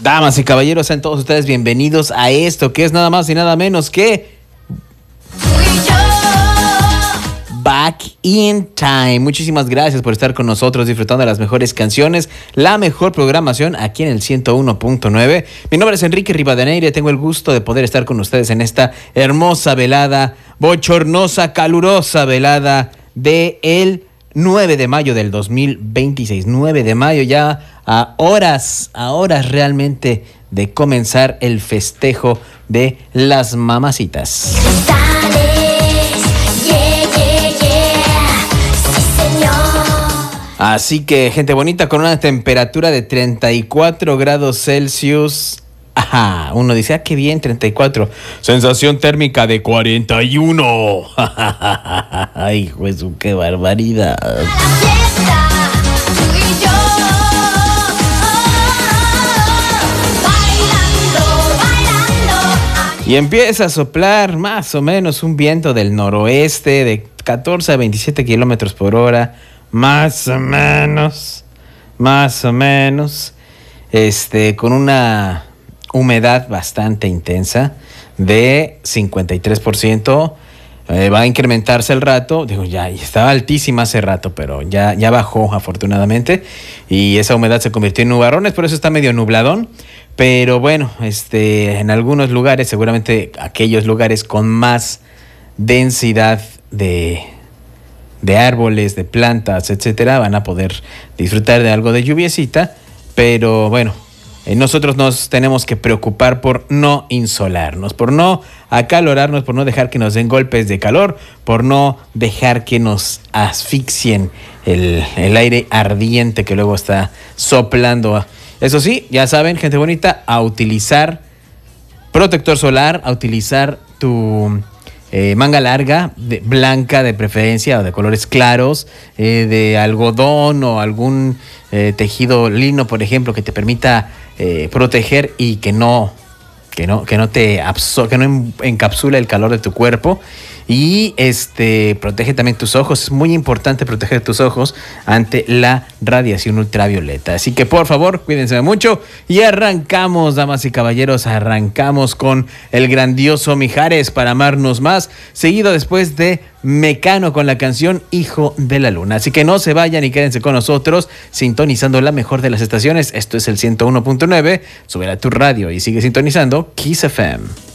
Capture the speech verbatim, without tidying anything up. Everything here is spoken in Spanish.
Damas y caballeros, sean todos ustedes bienvenidos a esto que es nada más y nada menos que Back in Time. Muchísimas gracias por estar con nosotros disfrutando de las mejores canciones, la mejor programación aquí en el ciento uno punto nueve. Mi nombre es Enrique Rivadeneira y tengo el gusto de poder estar con ustedes en esta hermosa velada, bochornosa, calurosa velada de el nueve de mayo del dos mil veintiséis. nueve de mayo, ya a horas, a horas realmente de comenzar el festejo de las mamacitas. Así que, gente bonita, con una temperatura de treinta y cuatro grados Celsius. Ajá, uno dice, ah, qué bien, treinta y cuatro. Sensación térmica de cuarenta y uno. Ay, Jesús, qué barbaridad. Y empieza a soplar más o menos un viento del noroeste de catorce a veintisiete kilómetros por hora. Más o menos, más o menos, este, con una humedad bastante intensa de cincuenta y tres por ciento. Eh, va a incrementarse el rato. Digo, ya, ya estaba altísima hace rato, pero ya, ya bajó afortunadamente. Y esa humedad se convirtió en nubarrones, por eso está medio nubladón. Pero bueno, este, en algunos lugares, seguramente aquellos lugares con más densidad de... de árboles, de plantas, etcétera, van a poder disfrutar de algo de lluviecita, pero bueno, eh, nosotros nos tenemos que preocupar por no insolarnos, por no acalorarnos, por no dejar que nos den golpes de calor, por no dejar que nos asfixien el, el aire ardiente que luego está soplando. Eso sí, ya saben, gente bonita, a utilizar protector solar, a utilizar tu... Eh, manga larga, de, blanca de preferencia o de colores claros, eh, de algodón o algún eh, tejido lino, por ejemplo, que te permita eh, proteger y que no, que no, que no te absor- que no encapsula el calor de tu cuerpo. Y este protege también tus ojos. Es muy importante proteger tus ojos ante la radiación ultravioleta. Así que por favor, cuídense mucho. Y arrancamos, damas y caballeros, arrancamos con el grandioso Mijares para amarnos más, seguido después de Mecano con la canción Hijo de la Luna. Así que no se vayan y quédense con nosotros, sintonizando la mejor de las estaciones. Esto es el ciento uno punto nueve. Sube a tu radio y sigue sintonizando Kiss F M.